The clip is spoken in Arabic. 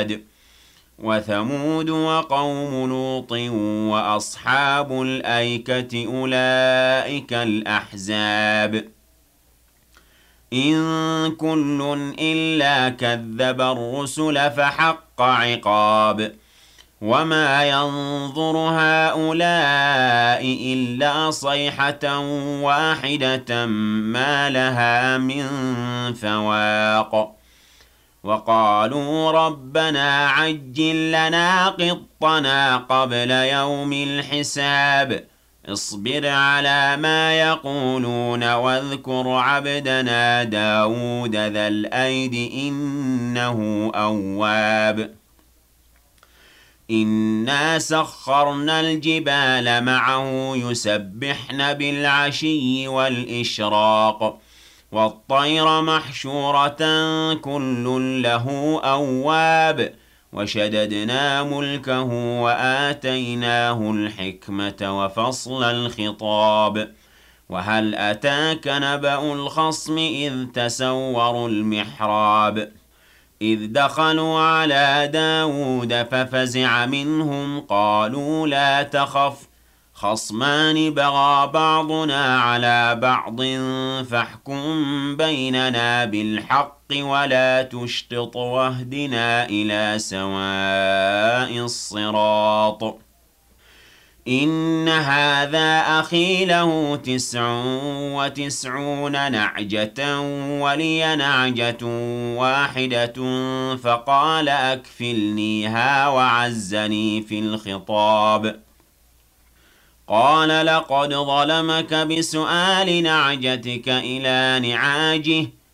عاد وثمود وقوم لوط وأصحاب الأيكة أولئك الأحزاب إن كل إلا كذب الرسل فحق عقاب وما ينظر هؤلاء إلا صيحة واحدة ما لها من فواق وقالوا ربنا عجل لنا قطنا قبل يوم الحساب اصبر على ما يقولون واذكر عبدنا داود ذا الأيد إنه أواب إنا سخرنا الجبال معه يسبحن بالعشي والإشراق والطير محشورة كل له أواب وشددنا ملكه وآتيناه الحكمة وفصل الخطاب وهل أتاك نبأ الخصم إذ تسوروا المحراب إذ دخلوا على داود ففزع منهم قالوا لا تخف خصمان بغى بعضنا على بعض فاحكم بيننا بالحق ولا تشطط واهدنا إلى سواء الصراط إن هذا أخي له 99 نعجة ولي نعجة واحدة فقال أكفلنيها وعزني في الخطاب قال لقد ظلمك بسؤال نعجتك إلى نعاجه